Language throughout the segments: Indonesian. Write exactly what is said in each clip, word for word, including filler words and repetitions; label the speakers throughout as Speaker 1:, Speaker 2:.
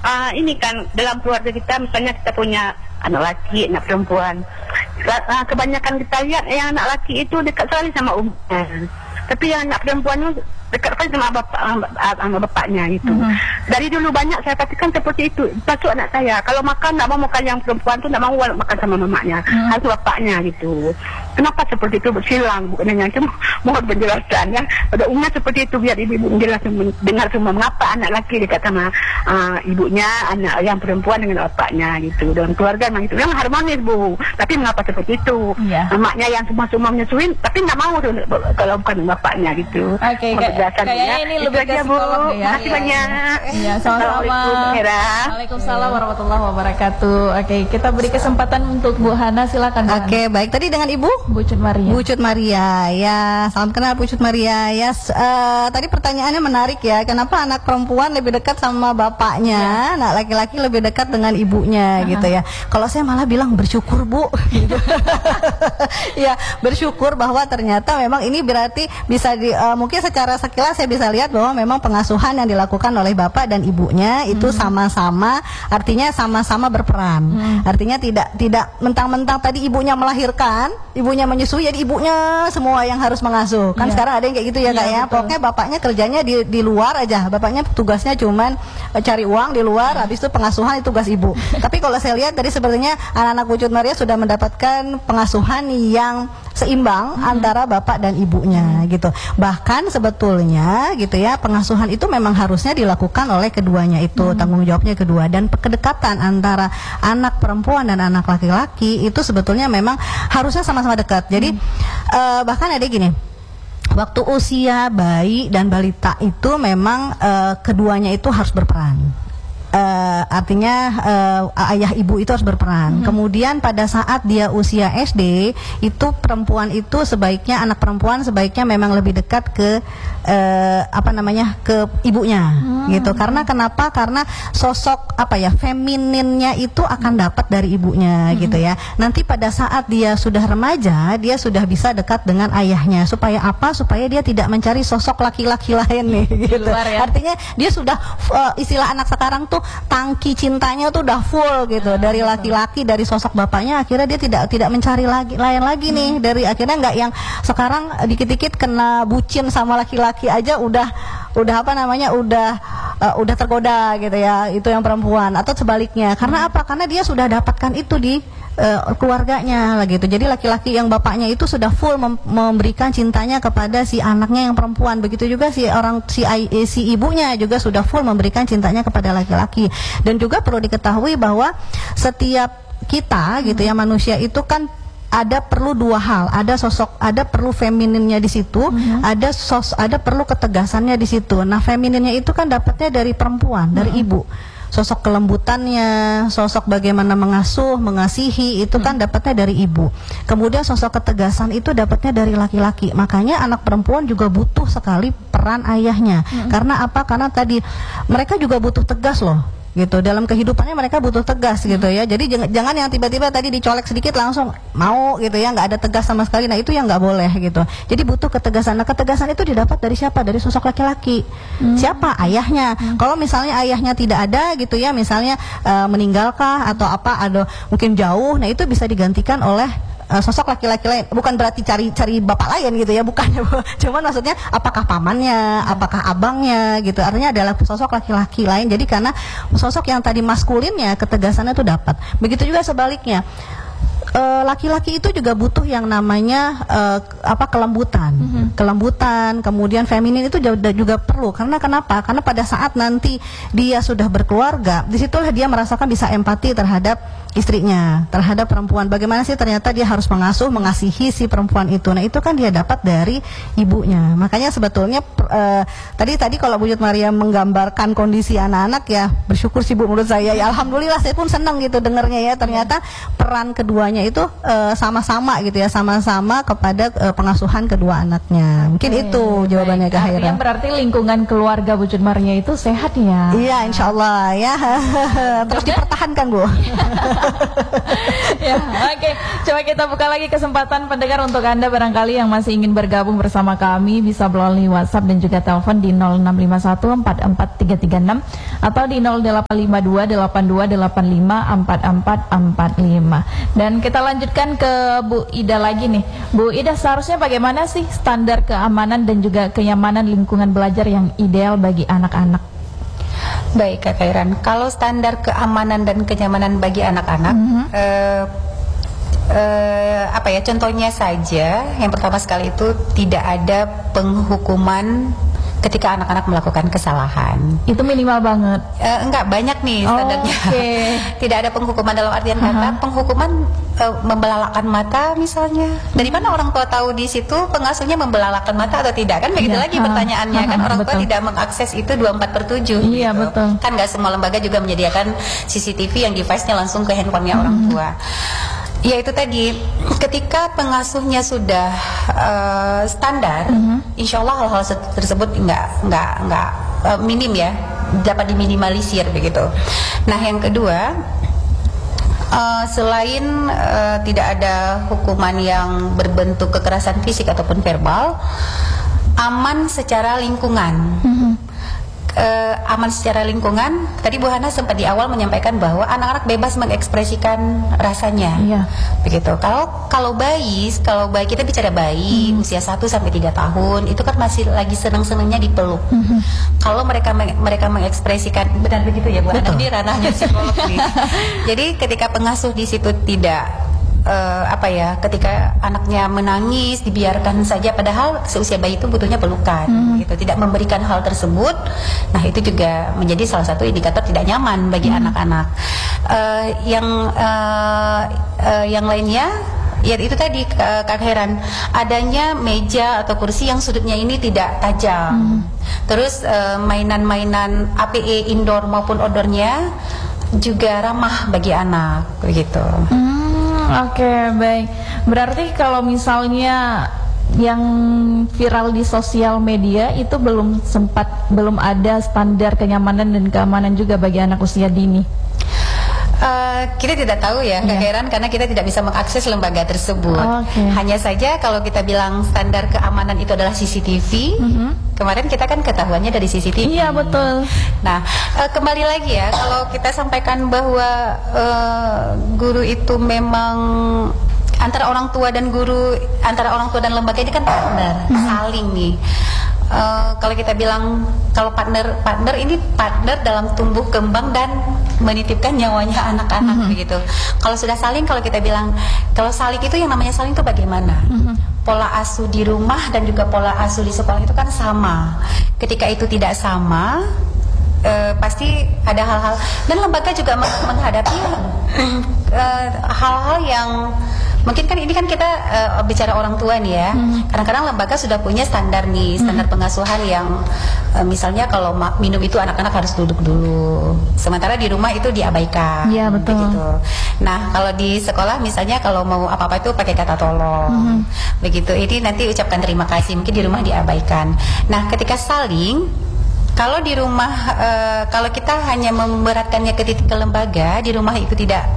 Speaker 1: uh, ini kan dalam keluarga kita, misalnya kita punya anak laki, anak perempuan. Uh, kebanyakan kita lihat yang anak laki itu dekat sekali sama umurnya, tapi yang anak perempuan itu dekat sekali sama bapak, sama bapaknya gitu. Mm-hmm. Dari dulu banyak saya perhatikan seperti itu. Pasuk anak saya, kalau makan tak mau makan yang perempuan tu, tak mau makan sama mamanya, mm-hmm. harus bapaknya gitu. Kenapa seperti itu? Bersilang bukannya, cuma mohon penjelasan ya. Pada umumnya seperti itu, biar ibu-ibu menjelaskan, dengar semua mengapa anak laki dekat sama uh, ibunya, anak yang perempuan dengan bapaknya gitu. Dalam keluarga memang itu memang harmonis Bu, tapi mengapa seperti itu? Yeah. Mamanya yang semua-semua menyusuin, tapi tak mau tuh kalau bukan bapaknya gitu.
Speaker 2: Oke, okay, kayaknya ya. Ini lebih ke psikolog ya.
Speaker 1: Terima kasih banyak.
Speaker 2: Ya, sama-sama. Waalaikumsalam warahmatullahi wabarakatuh. Oke, okay, kita beri kesempatan untuk Bu Hana, silakan.
Speaker 3: Oke, okay, baik. Tadi dengan Ibu
Speaker 2: Bu Cut Maria.
Speaker 3: Bu Cut Maria, ya, salam kenal Bu Cut Maria. Ya, uh, tadi pertanyaannya menarik ya. Kenapa anak perempuan lebih dekat sama bapaknya, ya. Anak laki-laki lebih dekat dengan ibunya, uh-huh. gitu ya. Kalau saya malah bilang bersyukur Bu. Gitu. Ya, bersyukur bahwa ternyata memang ini berarti bisa di, uh, mungkin secara sekilas saya bisa lihat bahwa memang pengasuhan yang dilakukan oleh bapak dan ibunya itu sama-sama, hmm. artinya sama-sama berperan. Hmm. Artinya tidak tidak mentang-mentang tadi ibunya melahirkan, ibunya menyusui, jadi ibunya semua yang harus mengasuh. Kan yeah. sekarang ada yang kayak gitu ya, yeah, Kak ya. Betul. Pokoknya bapaknya kerjanya di di luar aja. Bapaknya tugasnya cuman uh, cari uang di luar, habis itu pengasuhan itu tugas ibu. Tapi kalau saya lihat tadi sepertinya anak-anak Bu Cut Maria sudah mendapatkan pengasuhan yang seimbang hmm. antara bapak dan ibunya hmm. gitu. Bahkan sebetulnya gitu ya, pengasuhan itu memang harusnya dilakukan oleh keduanya itu, hmm. tanggung jawabnya kedua, dan kedekatan antara anak perempuan dan anak laki-laki itu sebetulnya memang harusnya sama-sama dekat. Jadi hmm. uh, bahkan ada gini, waktu usia bayi dan balita itu memang uh, keduanya itu harus berperan. Uh, artinya uh, ayah ibu itu harus berperan. Hmm. Kemudian pada saat dia usia S D itu perempuan itu sebaiknya, anak perempuan sebaiknya memang lebih dekat ke uh, apa namanya ke ibunya, hmm. gitu. Karena kenapa? Karena sosok apa ya femininnya itu akan dapat dari ibunya, hmm. gitu ya. Nanti pada saat dia sudah remaja dia sudah bisa dekat dengan ayahnya. Supaya apa? Supaya dia tidak mencari sosok laki-laki lain nih, gitu. Luar, ya? Artinya dia sudah uh, istilah anak sekarang tuh tangki cintanya tuh udah full gitu, dari laki-laki, dari sosok bapaknya, akhirnya dia tidak tidak mencari lagi lain lagi nih, hmm. dari akhirnya nggak yang sekarang dikit-dikit kena bucin sama laki-laki aja udah udah apa namanya udah uh, udah tergoda gitu ya, itu yang perempuan, atau sebaliknya. Karena apa? Karena dia sudah dapatkan itu di uh, keluarganya lah gitu. Jadi laki-laki yang bapaknya itu sudah full mem memberikan cintanya kepada si anaknya yang perempuan. Begitu juga si orang si eh, si ibunya juga sudah full memberikan cintanya kepada laki-laki. Dan juga perlu diketahui bahwa setiap kita gitu ya, manusia itu kan ada perlu dua hal, ada sosok, ada perlu femininnya di situ, mm-hmm. ada sos, ada perlu ketegasannya di situ. Nah, femininnya itu kan dapatnya dari perempuan, dari mm-hmm. ibu. Sosok kelembutannya, sosok bagaimana mengasuh, mengasihi itu kan mm-hmm. dapatnya dari ibu. Kemudian sosok ketegasan itu dapatnya dari laki-laki. Makanya anak perempuan juga butuh sekali peran ayahnya. Mm-hmm. Karena apa? Karena tadi mereka juga butuh tegas loh. Gitu, dalam kehidupannya mereka butuh tegas gitu ya. Jadi jangan, jangan yang tiba-tiba tadi dicolek sedikit langsung mau gitu ya, nggak ada tegas sama sekali. Nah itu yang nggak boleh gitu. Jadi butuh ketegasan. Nah ketegasan itu didapat dari siapa? Dari sosok laki-laki. Hmm. Siapa? Ayahnya. Hmm. Kalau misalnya ayahnya tidak ada gitu ya, misalnya uh, meninggalkah atau apa, ada mungkin jauh, nah itu bisa digantikan oleh Uh, sosok laki-laki lain. Bukan berarti cari cari bapak lain gitu ya, bukan. Cuman maksudnya apakah pamannya, apakah abangnya gitu. Artinya adalah sosok laki-laki lain. Jadi karena sosok yang tadi maskulinnya ketegasannya itu dapat. Begitu juga sebaliknya. Laki-laki itu juga butuh yang namanya uh, apa kelembutan, mm-hmm. kelembutan, kemudian feminin itu juga, juga perlu. Karena kenapa? Karena pada saat nanti dia sudah berkeluarga, disitulah dia merasakan bisa empati terhadap istrinya, terhadap perempuan. Bagaimana sih ternyata dia harus mengasuh, mengasihi si perempuan itu. Nah itu kan dia dapat dari ibunya. Makanya sebetulnya uh, tadi tadi kalau Bu Cut Maria menggambarkan kondisi anak-anak ya bersyukur sih Bu menurut saya. Ya alhamdulillah saya pun senang gitu dengarnya ya. Ternyata peran keduanya itu sama-sama uh, gitu ya, sama-sama kepada uh, pengasuhan kedua anaknya. Mungkin okay, itu jawabannya Kak Haira.
Speaker 2: Yang berarti lingkungan keluarga Bu Cut Maria itu sehat ya.
Speaker 3: Iya insyaallah ya. Terus dipertahankan Bu.
Speaker 2: Ya, oke. Okay. Coba kita buka lagi kesempatan pendengar untuk Anda barangkali yang masih ingin bergabung bersama kami bisa melalui WhatsApp dan juga telepon di nol enam lima satu empat empat tiga tiga enam atau di nol delapan lima dua delapan dua delapan lima empat empat empat lima. Dan kita lanjutkan ke Bu Ida lagi nih. Bu Ida, seharusnya bagaimana sih standar keamanan dan juga kenyamanan lingkungan belajar yang ideal bagi anak-anak?
Speaker 4: Baik Kak Khairan, kalau standar keamanan dan kenyamanan bagi anak-anak, mm-hmm. eh, eh, apa ya? Contohnya saja, yang pertama sekali itu tidak ada penghukuman ketika anak-anak melakukan kesalahan.
Speaker 2: Itu minimal banget.
Speaker 4: Eh, enggak banyak nih standarnya. Oh, okay. Tidak ada penghukuman dalam artian kata uh-huh. penghukuman eh, membelalakan mata misalnya. Dari mana orang tua tahu di situ pengasuhnya membelalakan mata atau tidak? Kan begitu yeah. lagi pertanyaannya uh-huh. kan orang tua betul. Tidak mengakses itu dua puluh empat per tujuh.
Speaker 2: Iya gitu. Betul.
Speaker 4: Kan nggak semua lembaga juga menyediakan C C T V yang device-nya langsung ke handphonenya uh-huh. orang tua. Ya itu tadi, ketika pengasuhnya sudah uh, standar, mm-hmm. insya Allah hal-hal tersebut nggak nggak nggak uh, minim ya, dapat diminimalisir begitu. Nah yang kedua, uh, selain uh, tidak ada hukuman yang berbentuk kekerasan fisik ataupun verbal, aman secara lingkungan. Mm-hmm. Uh, aman secara lingkungan. Tadi Bu Hana sempat di awal menyampaikan bahwa anak-anak bebas mengekspresikan rasanya. Iya. Begitu. Kalau kalau bayi, kalau bayi kita bicara bayi hmm. usia satu sampai tiga tahun, itu kan masih lagi senang-senangnya dipeluk. Hmm. Kalau mereka mereka mengekspresikan, benar begitu ya Bu Hana, ini ranahnya psikolog nih. Jadi ketika pengasuh di situ tidak Uh, apa ya, ketika anaknya menangis dibiarkan saja, padahal seusia bayi itu butuhnya pelukan, hmm. gitu, tidak memberikan hal tersebut, nah itu juga menjadi salah satu indikator tidak nyaman bagi hmm. anak-anak. Uh, yang uh, uh, yang lainnya, ya itu tadi uh, Kak Khairan, adanya meja atau kursi yang sudutnya ini tidak tajam, hmm. terus uh, mainan-mainan A P E indoor maupun outdoornya juga ramah bagi anak, begitu. Hmm.
Speaker 2: Oke, okay, baik. Berarti kalau misalnya yang viral di sosial media itu belum sempat, belum ada standar kenyamanan dan keamanan juga bagi anak usia dini.
Speaker 4: Uh, kita tidak tahu ya, Kak Khairan, karena kita tidak bisa mengakses lembaga tersebut. Okay. Hanya saja kalau kita bilang standar keamanan itu adalah C C T V, mm-hmm. kemarin kita kan ketahuannya dari C C T V.
Speaker 2: Iya betul.
Speaker 4: Nah uh, kembali lagi ya, kalau kita sampaikan bahwa uh, guru itu memang antara orang tua dan guru, antara orang tua dan lembaga ini kan partner, mm-hmm. saling nih. Uh, kalau kita bilang kalau partner partner ini partner dalam tumbuh kembang dan menitipkan nyawanya anak-anak, mm-hmm. begitu. Kalau sudah saling, kalau kita bilang kalau saling itu yang namanya saling itu bagaimana? Mm-hmm. Pola asuh di rumah dan juga pola asuh di sekolah itu kan sama. Ketika itu tidak sama, uh, pasti ada hal-hal, dan lembaga juga menghadapi uh, hal-hal yang mungkin kan ini kan kita uh, bicara orang tua nih ya. Hmm. Kadang-kadang lembaga sudah punya standar nih, standar hmm. pengasuhan yang uh, misalnya kalau minum itu anak-anak harus duduk dulu. Sementara di rumah itu diabaikan. Iya, betul. Begitu. Nah, kalau di sekolah misalnya kalau mau apa-apa itu pakai kata tolong. Hmm. Begitu. Ini nanti ucapkan terima kasih, mungkin di rumah diabaikan. Nah, ketika saling, kalau di rumah uh, kalau kita hanya memberatkannya ke titik ke lembaga, di rumah itu tidak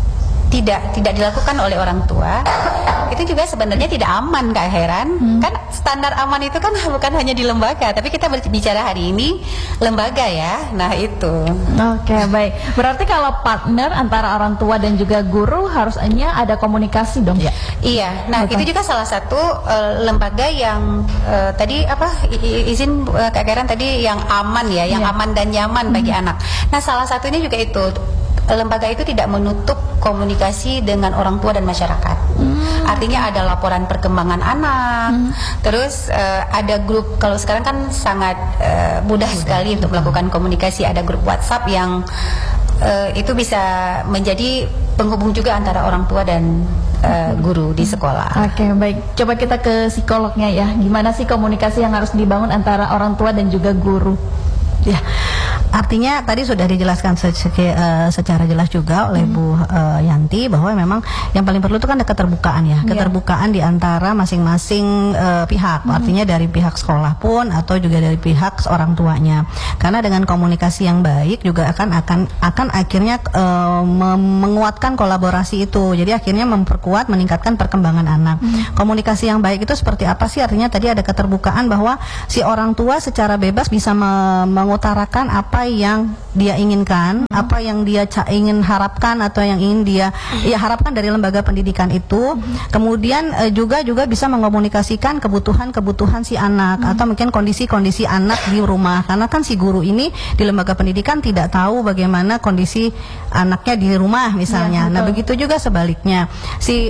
Speaker 4: tidak tidak dilakukan oleh orang tua, itu juga sebenarnya tidak aman, Kak Khairan. Hmm. Kan standar aman itu kan bukan hanya di lembaga, tapi kita berbicara hari ini lembaga ya. Nah itu.
Speaker 2: Oke, okay, baik. Berarti kalau partner antara orang tua dan juga guru harusnya ada komunikasi dong ya.
Speaker 4: Iya. Nah, betul. Itu juga salah satu uh, lembaga yang uh, tadi apa I izin uh, Kak Khairan tadi yang aman ya, yang yeah. aman dan nyaman bagi hmm. anak. Nah, salah satunya juga itu, lembaga itu tidak menutup komunikasi dengan orang tua dan masyarakat. Hmm. Artinya ada laporan perkembangan anak, hmm. terus uh, ada grup, kalau sekarang kan sangat uh, mudah sekali untuk melakukan komunikasi, ada grup WhatsApp yang uh, itu bisa menjadi penghubung juga antara orang tua dan uh, guru di sekolah.
Speaker 2: Oke, okay, baik. Coba kita ke psikolognya ya. Gimana sih komunikasi yang harus dibangun antara orang tua dan juga guru?
Speaker 3: Ya, Artinya tadi sudah dijelaskan se- se- uh, secara jelas juga oleh hmm. Bu uh, Yanti bahwa memang yang paling perlu itu kan ada keterbukaan ya, keterbukaan yeah. di antara masing-masing uh, pihak. Hmm. Artinya dari pihak sekolah pun atau juga dari pihak orang tuanya. Karena dengan komunikasi yang baik juga akan akan akan akhirnya uh, menguatkan kolaborasi itu. Jadi akhirnya memperkuat, meningkatkan perkembangan anak. Hmm. Komunikasi yang baik itu seperti apa sih? Artinya tadi ada keterbukaan bahwa si orang tua secara bebas bisa me- mengutarakan apa yang dia inginkan, hmm. apa yang dia ca- ingin harapkan atau yang ingin dia hmm. ya harapkan dari lembaga pendidikan itu. Hmm. Kemudian eh, juga juga bisa mengomunikasikan kebutuhan-kebutuhan si anak hmm. atau mungkin kondisi-kondisi anak di rumah. Karena kan si guru ini di lembaga pendidikan tidak tahu bagaimana kondisi anaknya di rumah misalnya. Ya, nah, begitu juga sebaliknya. Si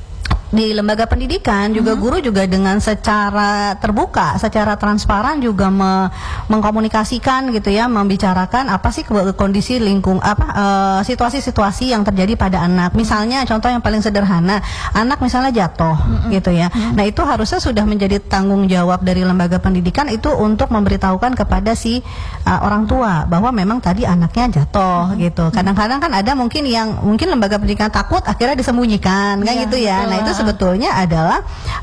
Speaker 3: di lembaga pendidikan juga mm-hmm. guru juga dengan secara terbuka, secara transparan juga me- mengkomunikasikan gitu ya, membicarakan apa sih kondisi lingkung apa uh, situasi-situasi yang terjadi pada anak. Misalnya contoh yang paling sederhana, anak misalnya jatuh mm-hmm. gitu ya. Mm-hmm. Nah, itu harusnya sudah menjadi tanggung jawab dari lembaga pendidikan itu untuk memberitahukan kepada si uh, orang tua bahwa memang tadi anaknya jatuh mm-hmm. gitu. Kadang-kadang kan ada mungkin yang mungkin lembaga pendidikan takut akhirnya disembunyikan kan yeah, gitu ya. Betul. Nah, itu sebetulnya adalah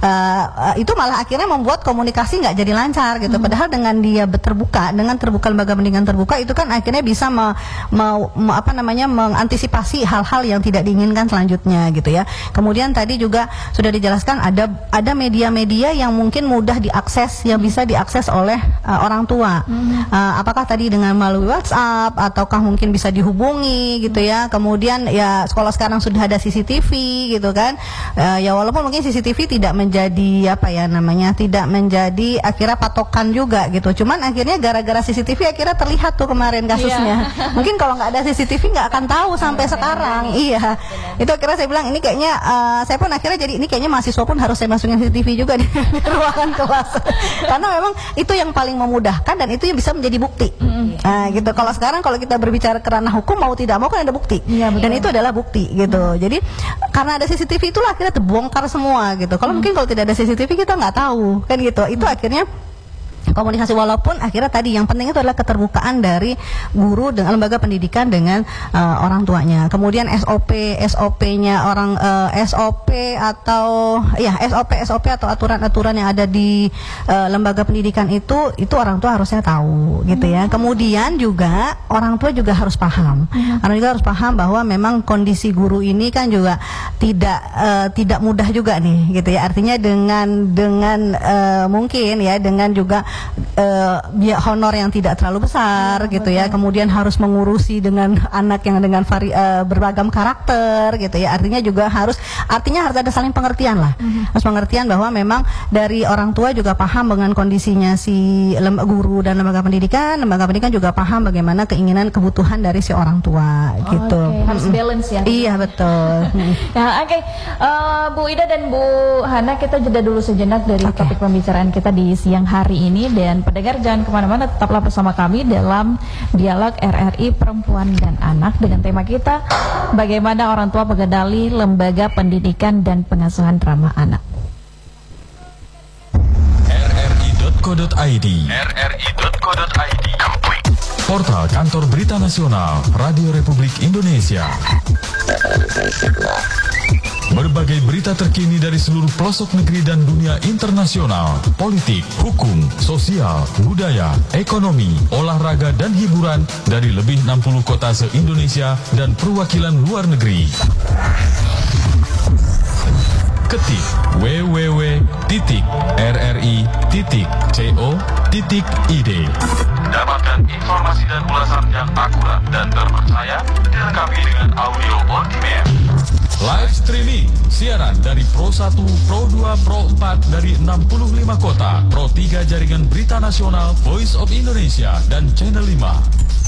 Speaker 3: uh, itu malah akhirnya membuat komunikasi nggak jadi lancar gitu. Hmm. Padahal dengan dia terbuka, dengan terbuka lembaga pendidikan terbuka itu kan akhirnya bisa me, me, me, apa namanya mengantisipasi hal-hal yang tidak diinginkan selanjutnya gitu ya. Kemudian tadi juga sudah dijelaskan ada ada media-media yang mungkin mudah diakses, yang bisa diakses oleh uh, orang tua. Hmm. Uh, apakah tadi dengan melalui WhatsApp ataukah mungkin bisa dihubungi gitu ya. Kemudian ya sekolah sekarang sudah ada C C T V gitu kan. Uh, ya walaupun mungkin C C T V tidak menjadi apa ya namanya tidak menjadi akhirnya patokan juga gitu, cuman akhirnya gara-gara C C T V akhirnya terlihat tuh kemarin kasusnya. Yeah. Mungkin kalau nggak ada C C T V nggak akan tahu sampai sekarang. Benar. Iya, benar. Itu akhirnya saya bilang ini kayaknya uh, saya pun akhirnya jadi ini kayaknya mahasiswa pun harus saya masukin C C T V juga di ruangan kelas karena memang itu yang paling memudahkan dan itu yang bisa menjadi bukti. Mm-hmm. Nah gitu, kalau sekarang kalau kita berbicara ke ranah hukum mau tidak mau kan ada bukti. Yeah, dan itu adalah bukti gitu. Mm-hmm. Jadi karena ada C C T V itulah akhirnya bongkar semua gitu. Kalau hmm. mungkin kalau tidak ada C C T V kita nggak tahu kan gitu. Itu hmm. akhirnya komunikasi, walaupun akhirnya tadi yang penting itu adalah keterbukaan dari guru dengan lembaga pendidikan dengan uh, orang tuanya. Kemudian S O P S O P-nya orang uh, S O P atau ya S O P S O P atau aturan-aturan yang ada di uh, lembaga pendidikan itu itu orang tua harusnya tahu gitu ya. Kemudian juga orang tua juga harus paham. Hmm. Orang juga harus paham bahwa memang kondisi guru ini kan juga tidak uh, tidak mudah juga nih gitu ya. Artinya dengan dengan uh, mungkin ya dengan juga Uh, biaya honor yang tidak terlalu besar ya, gitu betul. Ya, kemudian harus mengurusi dengan anak yang dengan vari, uh, beragam karakter gitu ya, artinya juga harus artinya harus ada saling pengertian lah, uh-huh. harus pengertian bahwa memang dari orang tua juga paham dengan kondisinya si lem- guru dan lembaga pendidikan, lembaga pendidikan juga paham bagaimana keinginan kebutuhan dari si orang tua oh, gitu.
Speaker 2: Okay. Harus balance ya.
Speaker 3: Iya betul.
Speaker 2: Ya oke, okay. uh, Bu Ida dan Bu Hana, kita jeda dulu sejenak dari okay. topik pembicaraan kita di siang hari ini. Dan pendengar jangan kemana-mana, tetaplah bersama kami dalam dialog R R I Perempuan dan Anak dengan tema kita bagaimana orang tua mengenali lembaga pendidikan dan pengasuhan ramah anak.
Speaker 5: R R I dot co dot I D R R I dot co dot I D Portal Kantor Berita Nasional Radio Republik Indonesia. Berbagai berita terkini dari seluruh pelosok negeri dan dunia internasional, politik, hukum, sosial, budaya, ekonomi, olahraga, dan hiburan dari lebih enam puluh kota se-Indonesia dan perwakilan luar negeri. Ketik w w w titik r r i titik co titik i d. Dapatkan informasi dan ulasan yang akurat dan terpercaya, dilengkapi dengan audio on demand. Live streaming, siaran dari Pro satu, Pro dua, Pro empat dari enam puluh lima kota, Pro tiga Jaringan Berita Nasional, Voice of Indonesia, dan Channel lima.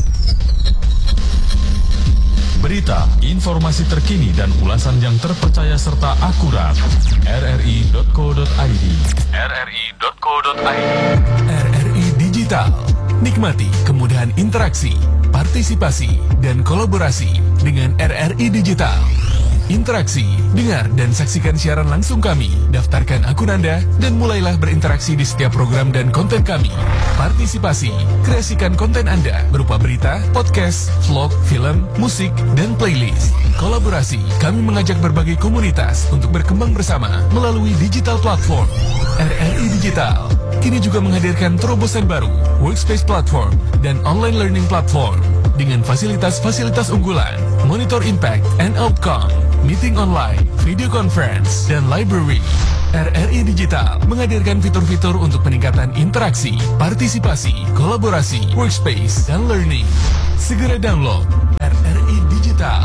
Speaker 5: Berita, informasi terkini dan ulasan yang terpercaya serta akurat. R R I dot co dot I D R R I dot co dot I D R R I Digital. Nikmati kemudahan interaksi, partisipasi, dan kolaborasi dengan R R I Digital. Interaksi, dengar dan saksikan siaran langsung kami. Daftarkan akun Anda dan mulailah berinteraksi di setiap program dan konten kami. Partisipasi, kreasikan konten Anda berupa berita, podcast, vlog, film, musik, dan playlist. Kolaborasi, kami mengajak berbagai komunitas untuk berkembang bersama melalui digital platform. R R I Digital kini juga menghadirkan terobosan baru, workspace platform, dan online learning platform dengan fasilitas-fasilitas unggulan, monitor impact and outcome, meeting online, video conference, dan library. R R I Digital menghadirkan fitur-fitur untuk peningkatan interaksi, partisipasi, kolaborasi, workspace, dan learning. Segera download R R I Digital.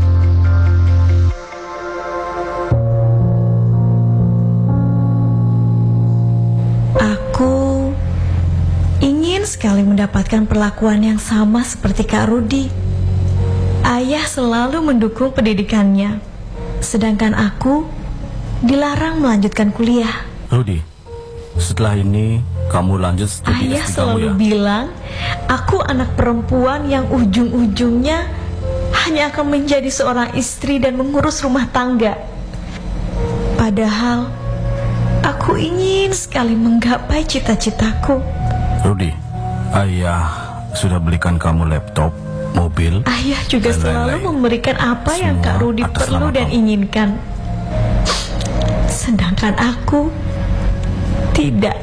Speaker 6: Aku ingin sekali mendapatkan perlakuan yang sama seperti Kak Rudi. Ayah selalu mendukung pendidikannya, sedangkan aku dilarang melanjutkan kuliah.
Speaker 7: Rudi, setelah ini kamu lanjut studi
Speaker 6: Ayah
Speaker 7: S tiga
Speaker 6: selalu
Speaker 7: kamu ya?
Speaker 6: bilang aku anak perempuan yang ujung-ujungnya hanya akan menjadi seorang istri dan mengurus rumah tangga. Padahal aku ingin sekali menggapai cita-citaku.
Speaker 7: Rudi, ayah sudah belikan kamu laptop, mobil.
Speaker 6: Ayah juga
Speaker 7: dan
Speaker 6: selalu
Speaker 7: lain-lain.
Speaker 6: memberikan apa yang
Speaker 7: Semua
Speaker 6: Kak Rudi
Speaker 7: atas
Speaker 6: perlu
Speaker 7: nama
Speaker 6: dan
Speaker 7: kamu.
Speaker 6: inginkan. Sedangkan aku tidak.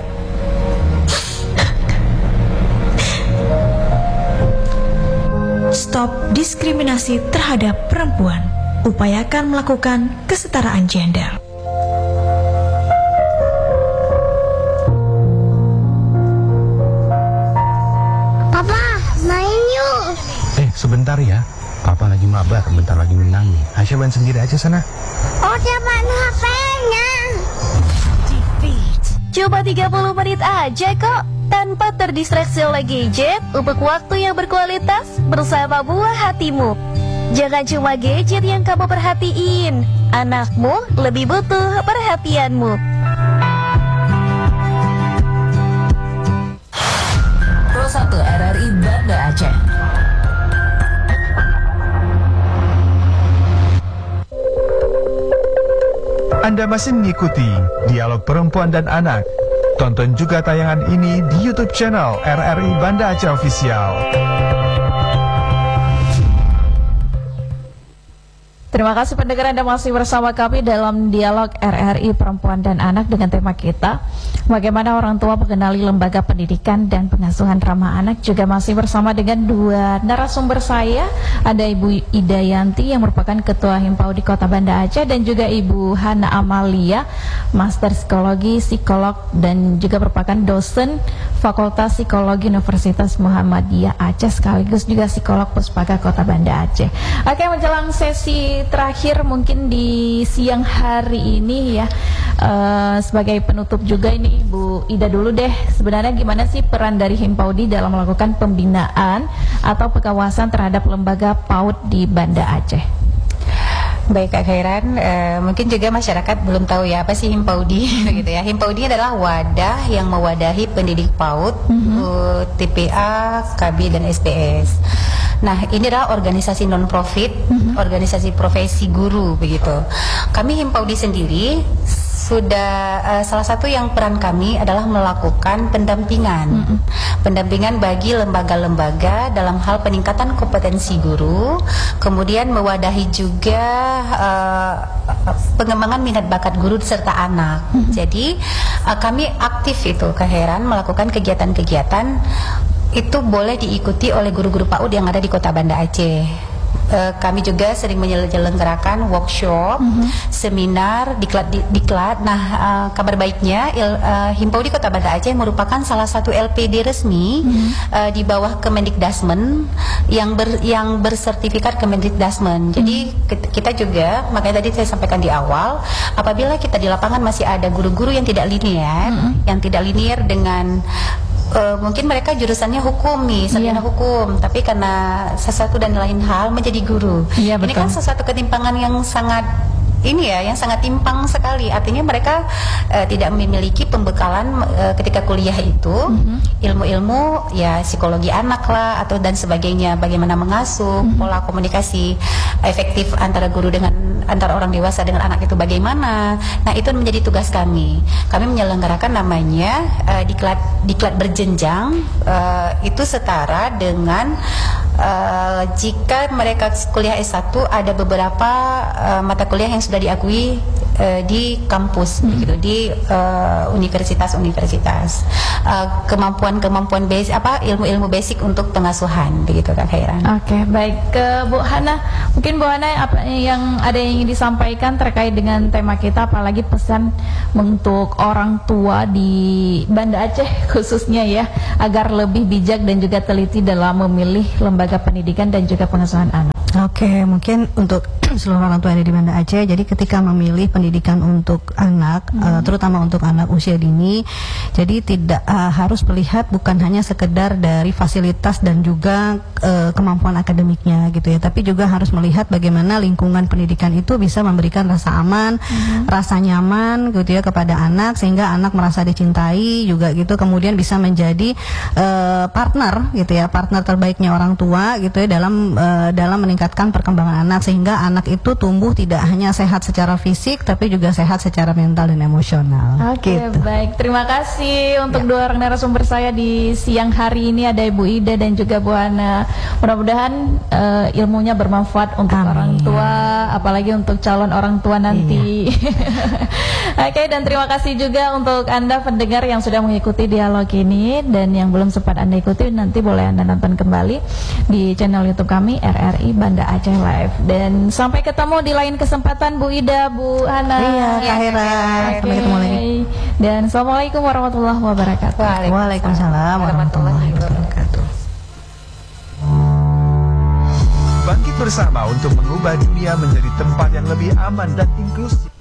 Speaker 6: Stop diskriminasi terhadap perempuan. Upayakan melakukan kesetaraan gender.
Speaker 8: Papa, main yuk.
Speaker 9: Eh, sebentar ya. Papa lagi mabar, bentar lagi menangi. Aisyah main sendiri aja sana.
Speaker 8: Oh, dapat H P-nya.
Speaker 10: Cuma tiga puluh menit aja kok, tanpa terdistraksi oleh gadget, untuk waktu yang berkualitas bersama buah hatimu. Jangan cuma gadget yang kamu perhatiin, anakmu lebih butuh perhatianmu.
Speaker 2: Pro satu R R I Banda Aceh.
Speaker 11: Anda masih mengikuti Dialog Perempuan dan Anak. Tonton juga tayangan ini di YouTube channel R R I Banda Aceh Official.
Speaker 2: Terima kasih pendengar, Anda masih bersama kami dalam Dialog R R I Perempuan dan Anak dengan tema kita, bagaimana orang tua mengenali lembaga pendidikan dan pengasuhan ramah anak. Juga masih bersama dengan dua narasumber saya, ada Ibu Ida Yanti yang merupakan Ketua Himpaudi Kota Banda Aceh, dan juga Ibu Hana Amalia, Master Psikologi, Psikolog, dan juga merupakan dosen Fakultas Psikologi Universitas Muhammadiyah Aceh, sekaligus juga psikolog Puspaga Kota Banda Aceh. Oke, menjelang sesi terakhir mungkin di siang hari ini ya, uh, sebagai penutup juga ini Bu Ida dulu deh, sebenarnya gimana sih peran dari Himpaudi dalam melakukan pembinaan atau pengawasan terhadap lembaga PAUD di Banda Aceh?
Speaker 4: Baik Kak Khairan, uh, mungkin juga masyarakat belum tahu ya apa sih Himpaudi gitu ya. Himpaudi adalah wadah yang mewadahi pendidik PAUD, mm-hmm. T P A, K B dan S P S. Nah, ini adalah organisasi non-profit, mm-hmm. organisasi profesi guru begitu. Kami Himpaudi sendiri sudah uh, salah satu yang peran kami adalah melakukan pendampingan, mm-hmm. pendampingan bagi lembaga-lembaga dalam hal peningkatan kompetensi guru, kemudian mewadahi juga uh, pengembangan minat bakat guru serta anak. Mm-hmm. Jadi uh, kami aktif itu Kak Heran melakukan kegiatan-kegiatan itu boleh diikuti oleh guru-guru PAUD yang ada di Kota Banda Aceh. Uh, kami juga sering menyelenggarakan workshop, mm-hmm. seminar, diklat, di, diklat. Nah, uh, kabar baiknya il, uh, Himpaudi Kota Banda Aceh merupakan salah satu L P D resmi, mm-hmm. uh, di bawah Kemendikdasmen yang ber, yang bersertifikat Kemendikdasmen. Jadi mm-hmm. kita juga, makanya tadi saya sampaikan di awal, apabila kita di lapangan masih ada guru-guru yang tidak linear, mm-hmm. yang tidak linear dengan Uh, mungkin mereka jurusannya hukum nih, sarjana yeah. hukum, tapi karena sesuatu dan lain hal menjadi guru. Yeah, ini kan sesuatu ketimpangan yang sangat ini ya yang sangat timpang sekali. Artinya mereka uh, tidak memiliki pembekalan uh, ketika kuliah itu mm-hmm. ilmu-ilmu ya psikologi anak lah atau dan sebagainya, bagaimana mengasuh, mm-hmm. pola komunikasi efektif antara guru dengan antara orang dewasa dengan anak itu bagaimana. Nah, itu menjadi tugas kami. Kami menyelenggarakan namanya uh, diklat diklat berjenjang, uh, itu setara dengan Uh, jika mereka kuliah S satu ada beberapa uh, mata kuliah yang sudah diakui uh, di kampus hmm. begitu, di uh, universitas-universitas, uh, kemampuan-kemampuan basic apa ilmu-ilmu basic untuk pengasuhan begitu Kak Khairan.
Speaker 2: Oke, okay, baik. Ke Bu Hana, mungkin Bu Hana apa yang ada yang ingin disampaikan terkait dengan tema kita, apalagi pesan untuk orang tua di Banda Aceh khususnya ya, agar lebih bijak dan juga teliti dalam memilih lembaga pendidikan dan juga pengasuhan anak.
Speaker 3: Oke, mungkin untuk seluruh orang tua yang ada di Banda Aceh, jadi ketika memilih pendidikan untuk anak, hmm. uh, terutama untuk anak usia dini, jadi tidak uh, harus melihat bukan hanya sekedar dari fasilitas dan juga uh, kemampuan akademiknya gitu ya, tapi juga harus melihat bagaimana lingkungan pendidikan itu bisa memberikan rasa aman, hmm. rasa nyaman gitu ya kepada anak, sehingga anak merasa dicintai juga gitu, kemudian bisa menjadi uh, partner gitu ya, partner terbaiknya orang tua gitu ya dalam uh, dalam meningkatkan perkembangan anak, sehingga anak itu tumbuh tidak hanya sehat secara fisik tapi juga sehat secara mental dan emosional.
Speaker 2: Oke, gitu. Baik, terima kasih untuk ya. dua orang narasumber saya di siang hari ini, ada Ibu Ida dan juga Bu Hana. Mudah-mudahan uh, ilmunya bermanfaat untuk Amin. Orang tua, apalagi untuk calon orang tua nanti. Iya. Oke, dan terima kasih juga untuk Anda pendengar yang sudah mengikuti dialog ini, dan yang belum sempat Anda ikuti nanti boleh Anda nonton kembali di channel YouTube kami R R I Banda Aceh Live. Dan sampai ketemu di lain kesempatan Bu Ida, Bu Hana.
Speaker 3: Iya, Kak Hera. Sampai ketemu lagi.
Speaker 2: Dan Assalamualaikum warahmatullahi wabarakatuh.
Speaker 3: Waalaikumsalam warahmatullahi wabarakatuh.
Speaker 11: Bangkit bersama untuk mengubah dunia menjadi tempat yang lebih aman dan inklusif.